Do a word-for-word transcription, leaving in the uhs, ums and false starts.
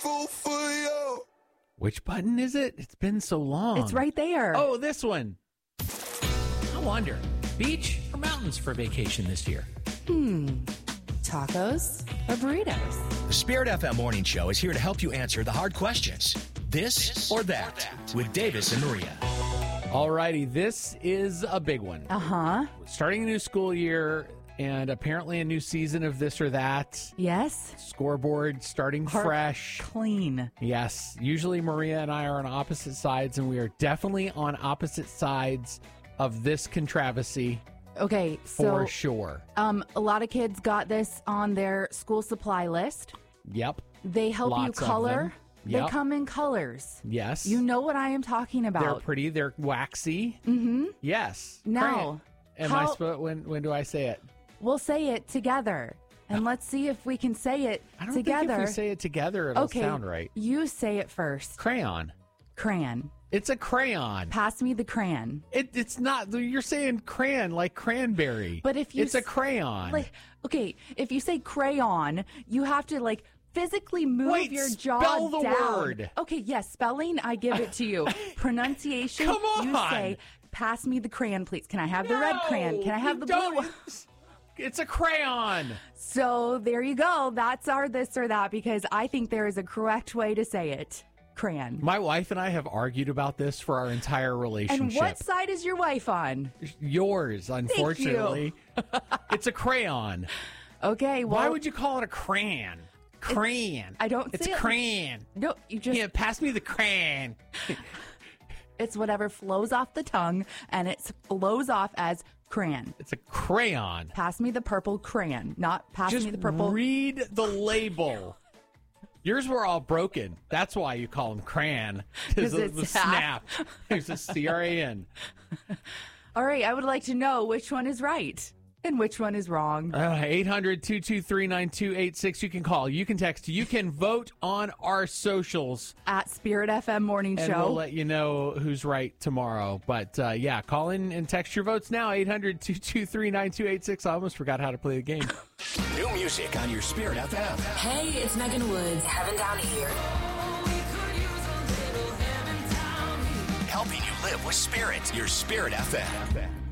grateful for you. Which button is it? It's been so long. It's right there. Oh, this one. I wonder, beach or mountains for vacation this year? Hmm. Tacos or burritos? The Spirit F M Morning Show is here to help you answer the hard questions. This, this or, that, or that with Davis and Maria. Alrighty, this is a big one. Uh-huh. Starting a new school year and apparently a new season of this or that. Yes. Scoreboard starting Heart fresh. Clean. Yes. Usually Maria and I are on opposite sides, and we are definitely on opposite sides of this controversy. Okay, so for sure. Um, a lot of kids got this on their school supply list. Yep. They help Lots you of color. them. Yep. They come in colors. Yes. You know what I am talking about. They're pretty. They're waxy. Mm-hmm. Yes. Now, Am how, I supposed? When when do I say it? We'll say it together, and let's see if we can say it I don't together. think if we say it together, it'll okay, sound right. You say it first. Crayon. Crayon. It's a crayon. Pass me the crayon. It, it's not. You're saying crayon like cranberry. But if you it's a crayon. Like, okay, if you say crayon, you have to like physically move Wait, your jaw spell the down. word. Okay, yes, spelling, I give it to you. Pronunciation, Come on. you say, pass me the crayon, please. Can I have the No, red crayon? Can I have the don't. blue one? It's a crayon. So there you go. That's our this or that, because I think there is a correct way to say it. Crayon. My wife and I have argued about this for our entire relationship. And what side is your wife on? Yours, unfortunately. It's a crayon. Okay, well. Why would you call it a crayon? Crayon. I don't It's see it. crayon. No, you just. Yeah, pass me the crayon. It's whatever flows off the tongue, and it flows off as crayon. It's a crayon. Pass me the purple crayon, not pass Just me the purple. read the label. Yours were all broken. That's why you call them crayon. Because of it's the snap. There's a C R A N. All right, I would like to know which one is right and which one is wrong. Uh, eight hundred, two two three, nine two eight six. You can call. You can text. You can vote on our socials. At Spirit F M Morning And Show. we'll let you know who's right tomorrow. But, uh, yeah, call in and text your votes now. eight hundred, two two three, nine two eight six. I almost forgot how to play the game. New music on your Spirit F M. Hey, it's Megan Woods. Heaven Down Here. Helping you live with Spirit. Your Spirit F M.